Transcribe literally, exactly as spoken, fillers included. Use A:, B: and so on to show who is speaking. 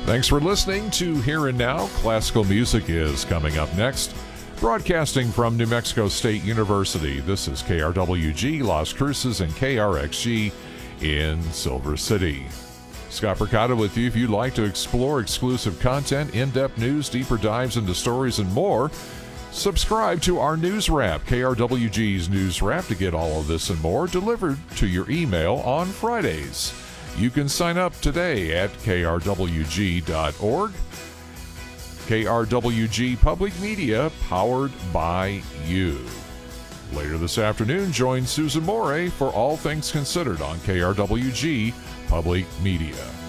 A: Thanks for listening to Here and Now. Classical music is coming up next. Broadcasting from New Mexico State University, this is K R W G Las Cruces and K R X G in Silver City. Scott Percotta with you. If you'd like to explore exclusive content, in-depth news, deeper dives into stories, and more, subscribe to our news wrap, K R W G's news wrap, to get all of this and more delivered to your email on Fridays. You can sign up today at K R W G dot org. K R W G Public Media, powered by you. Later this afternoon, join Susan Moray for All Things Considered on K R W G Public Media.